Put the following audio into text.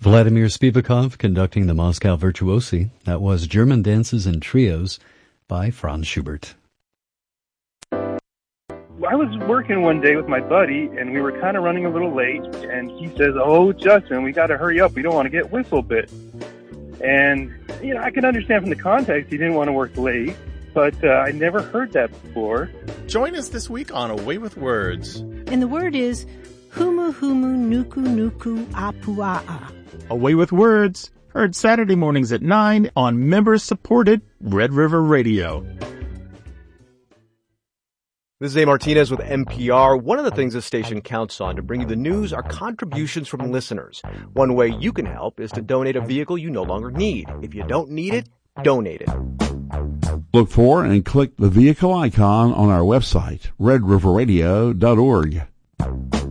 Vladimir Spivakov conducting the Moscow Virtuosi. That was German Dances and Trios by Franz Schubert. I was working one day with my buddy, and we were kind of running a little late, and he says, "Oh, Justin, we got to hurry up. We don't want to get whistle bit." And, I can understand from the context he didn't want to work late, but I never heard that before. Join us this week on A Way with Words. And the word is humu humu nuku nuku apua'a. A Way with Words, heard Saturday mornings at 9 on member-supported Red River Radio. This is A. Martinez with NPR. One of the things this station counts on to bring you the news are contributions from listeners. One way you can help is to donate a vehicle you no longer need. If you don't need it, donate it. Look for and click the vehicle icon on our website, redriverradio.org.